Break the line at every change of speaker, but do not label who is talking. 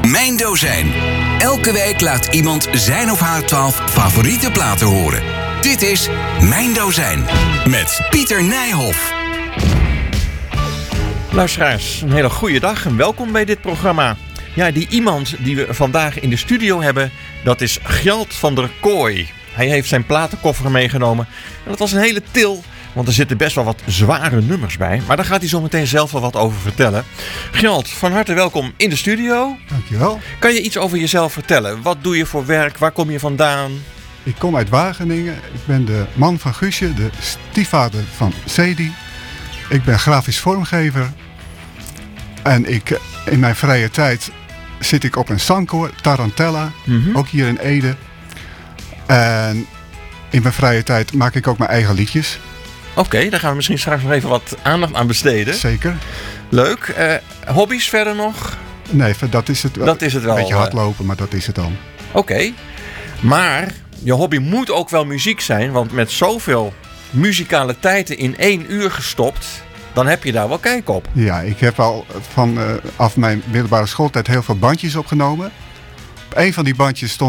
Mijn Dozijn. Elke week laat iemand zijn of haar 12 favoriete platen horen. Dit is Mijn Dozijn met Pieter Nijhoff.
Luisteraars, een hele goede dag en welkom bij dit programma. Ja, die iemand die we vandaag in de studio hebben, dat is Gjalt van der Kooi. Hij heeft zijn platenkoffer meegenomen en dat was een hele til, want er zitten best wel wat zware nummers bij. Maar daar gaat hij zo meteen zelf wel wat over vertellen. Gjalt, van harte welkom in de studio.
Dankjewel.
Kan je iets over jezelf vertellen? Wat doe je voor werk? Waar kom je vandaan?
Ik kom uit Wageningen. Ik ben de man van Guusje, de stiefvader van Cedi. Ik ben grafisch vormgever. En in mijn vrije tijd zit ik op een zangkoor, Tarantella, ook hier in Ede. En in mijn vrije tijd maak ik ook mijn eigen liedjes.
Oké, daar gaan we misschien straks nog even wat aandacht aan besteden.
Zeker.
Leuk. Hobby's verder nog?
Nee, dat is het wel.
Dat is het wel.
Een beetje hardlopen, maar dat is het dan.
Oké. Maar je hobby moet ook wel muziek zijn, want met zoveel muzikaliteit in 1 uur gestopt, dan heb je daar wel kijk op.
Ja, ik heb al vanaf mijn middelbare schooltijd heel veel bandjes opgenomen. Op een van die bandjes stond